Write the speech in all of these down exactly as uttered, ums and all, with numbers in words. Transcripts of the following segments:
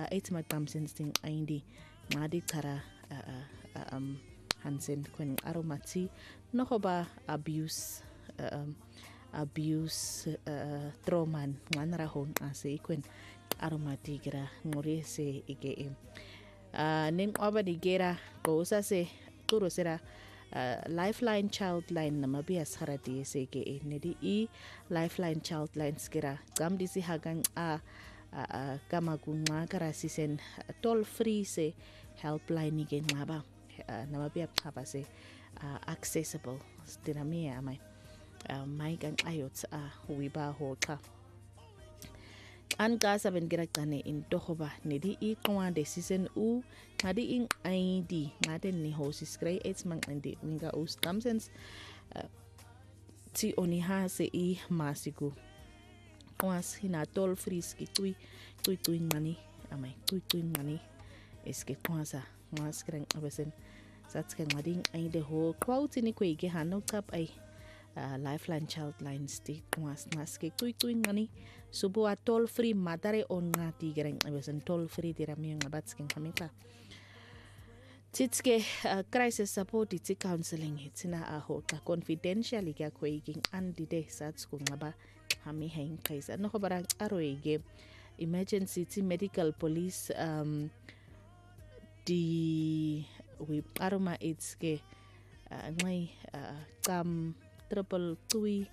eight maqamsin sting aindi ngadi tara um hansen kwen aromati nohoba abuse um abuse uh, trauma ngan rahon ase kwen aromati gira ngore se ige uh, ning oba digera ko se turo sera Uh, Lifeline Childline namabia sarati seke nedi i Lifeline Childline skira gam disi hagang a kama kunga karasisen toll free se helpline ni gen ngaba namabia papa se accessible dinamia mai mai gang ayot a wiba hota an ka saben gira kane in dohoba nedi i kwande season u ngadi in I D ngaden ni hosi skray it's mang indi winga us kamsens ti oni ha se i masigu kwas hina tol friski tui tui tui mani amai tui tui mani eske kwasa mas kreng abesen satske ngading ai de ho kwauti ni kwege hano kap ai Uh, Lifeline Childline stick was naske tui tui ngani subu a toll free madare on ngati gereng abesan toll free dirami ngabatsking hamika titske uh, crisis support iti counseling itina a hota confidentially ga kweging andi de sats ku ngaba hami hain kaisa no barang aroege emergency ti medical police um di we aroma itske uh, ngai uh, kam triple tui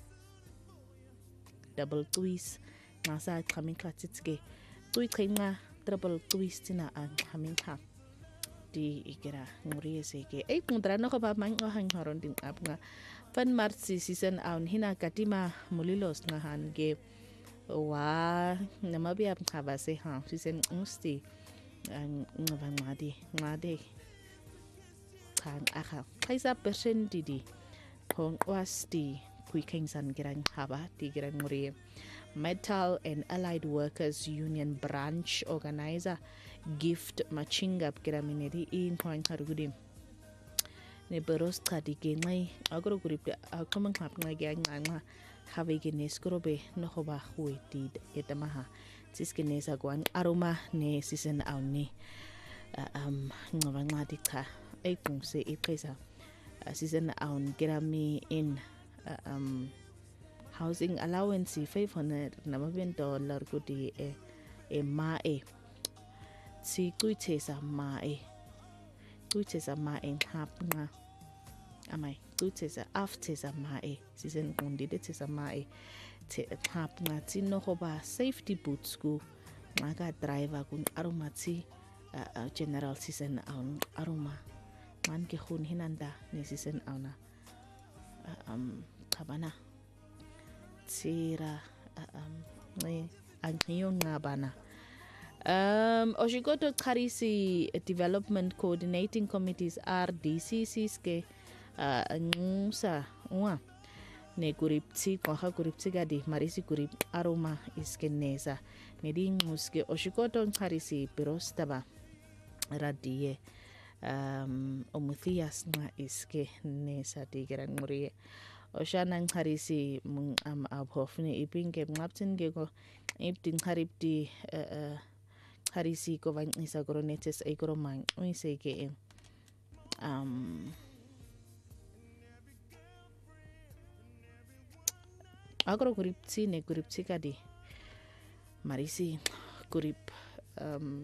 double tuis nasa coming katitske tui kainga triple tuis tina ang coming ha di ikira nguri seke ay kung drano ko ba mang hang haron din ap nga fan march season aun hina katima mulilos nga hange wa namabiap kabase ha season usti ang ngabang ngadi ngade kang aka kaisa percent didi kong wasti kuiking san girang haba di girang muri Metal and Allied Workers Union branch organizer gift machingap giramineri in point harudim ne beros kadi gengai agro group akamang hap nga gang nga have genes grobe no hoba hueti etamaha siskenesa gwan aroma ne season auni um ngawang madika ay kung se ipesa Uh, season aun girami in uh, um housing allowance five hundred namaben dollar gudi e e mae si kuite sa mae kuite sa mae hap nga amai kuite sa after sa mae season kundi de sa mae te hap nga tino hoba safety boots ku maga driver kun arumati uh, uh, general season aun aruma man ke khun hinanda ne season auna um kabana tira um ne anyo ngabana um Oshigoto Karisi Development Coordinating Committees R D C Cs ke ngusa wa ne guripti ko ha guripti gadi marisi gurip aroma iskenesa ne dinguske Oshigoto Karisi birostaba radie um omuthias nga iske ne sa tigeran muri o shanang harisi mung am abhofne ipinge ngaptin ge ko iptin haripti uh, uh, harisi ko van isa gronetes ay gromang oi se ge um agro gripti ne gripti kadi marisi grip um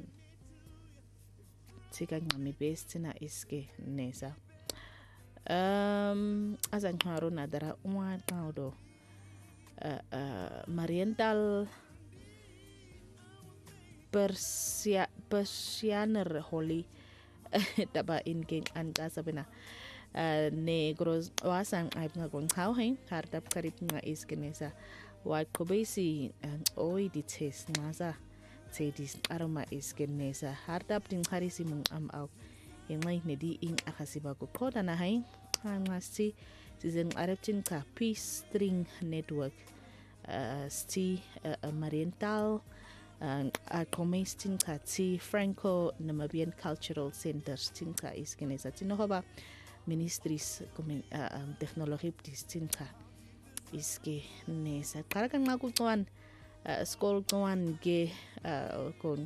tika ngami best na iske nesa um azan haro na dara umwa taudo uh, uh, mariental persia persianer holy taba in king anta sabena uh, negros wasan ay nga gon how hay hartap karip nga iske nesa wa kobesi ang oi di test nasa Sedis aroma iskenesa hardap ding harisi mung am au ingay nedi ing akasiba ko koda na hay hangasi season araptin ka Peace String Network uh, sti uh, mariental uh, akomestin ka ti Franco Namibian Cultural Center tin ka iskenesa tinohoba ministries uh, um, technology tin ka iske nesa karakan makutuan Uh, school kawan ge uh, kon